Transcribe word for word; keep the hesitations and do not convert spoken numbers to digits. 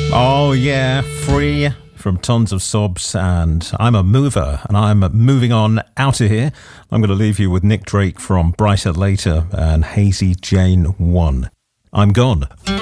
Oh yeah, Free from Tons of Sobs, and I'm a mover, and I'm moving on out of here. I'm going to leave you with Nick Drake from Brighter Later and Hazy Jane one. I'm gone.